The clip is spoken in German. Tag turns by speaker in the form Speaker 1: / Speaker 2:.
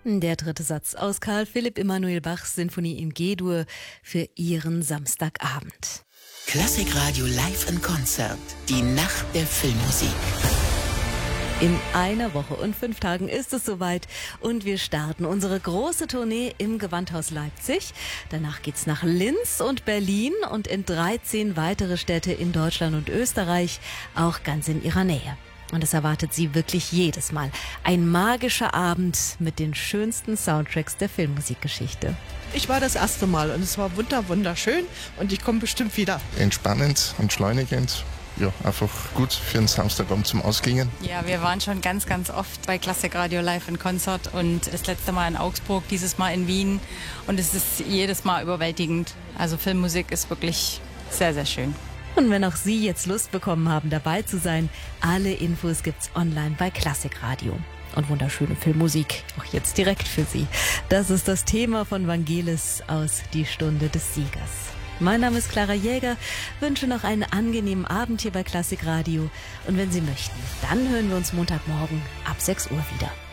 Speaker 1: Der dritte Satz aus Karl Philipp Emanuel Bachs Sinfonie in G-Dur für Ihren Samstagabend.
Speaker 2: Klassikradio Live in Konzert. Die Nacht der Filmmusik.
Speaker 1: In einer Woche und 5 Tagen ist es soweit und wir starten unsere große Tournee im Gewandhaus Leipzig. Danach geht's nach Linz und Berlin und in 13 weitere Städte in Deutschland und Österreich, auch ganz in ihrer Nähe. Und es erwartet Sie wirklich jedes Mal ein magischer Abend mit den schönsten Soundtracks der Filmmusikgeschichte.
Speaker 3: Ich war das erste Mal und es war wunderschön und ich komme bestimmt wieder.
Speaker 4: Entspannend, entschleunigend. Ja, einfach gut für einen Samstagabend zum Ausklingen.
Speaker 5: Ja, wir waren schon ganz oft bei Klassikradio Live in Konzert und das letzte Mal in Augsburg, dieses Mal in Wien und es ist jedes Mal überwältigend. Also Filmmusik ist wirklich sehr schön.
Speaker 1: Und wenn auch Sie jetzt Lust bekommen haben, dabei zu sein, alle Infos gibt's online bei Klassikradio. Und wunderschöne Filmmusik, auch jetzt direkt für Sie. Das ist das Thema von Vangelis aus Die Stunde des Siegers. Mein Name ist Clara Jäger, wünsche noch einen angenehmen Abend hier bei Klassikradio. Und wenn Sie möchten, dann hören wir uns Montagmorgen ab 6 Uhr wieder.